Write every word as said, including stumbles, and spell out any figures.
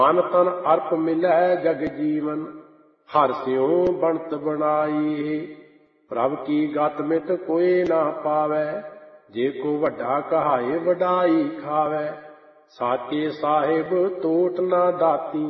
ਮਨ ਤਨ ਅਰਪ ਮਿਲੈ ਜਗ ਜੀਵਨ, ਹਰਿ ਸਿਉ ਬਣਤ ਬਣਾਈ। ਪ੍ਰਭ ਕੀ ਗਤ ਮਿਟ ਕੋਇ ਨਾ ਪਾਵੈ, ਜੇ ਕੋ ਵੱਡਾ ਕਹਾਏ ਵਡਾਈ ਖਾਵੈ। ਸਾਚੇ ਸਾਹਿਬ ਟੋਟ ਨਾ ਦਾਤੀ,